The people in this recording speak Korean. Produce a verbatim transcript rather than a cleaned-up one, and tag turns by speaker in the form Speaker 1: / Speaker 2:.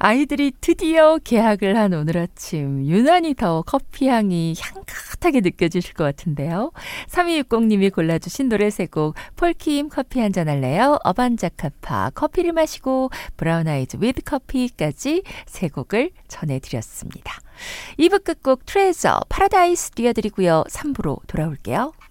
Speaker 1: 아이들이 드디어 개학을 한 오늘 아침 유난히 더 커피 향이 향긋하게 느껴지실 것 같은데요. 삼이육공님이 골라주신 노래 세 곡 폴킴 커피 한잔 할래요? 어반자카파 커피를 마시고 브라운 아이즈 위드 커피까지 세 곡을 전해드렸습니다. 이 부 끝곡 트레저 파라다이스 띄워드리고요. 삼 부로 돌아올게요.